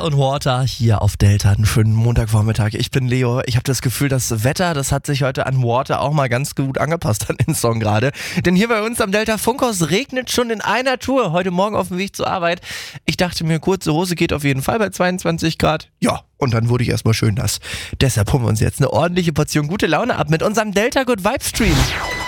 und Water hier auf Delta. Einen schönen Montagvormittag. Ich bin Leo. Ich habe das Gefühl, das Wetter, das hat sich heute an Water auch mal ganz gut angepasst an den Song gerade. Denn hier bei uns am Delta Funkhaus regnet schon in einer Tour. Heute Morgen auf dem Weg zur Arbeit. Ich dachte mir, kurze Hose geht auf jeden Fall bei 22 Grad. Ja, und dann wurde ich erstmal schön nass. Deshalb holen wir uns jetzt eine ordentliche Portion gute Laune ab mit unserem Delta Good Vibe Stream.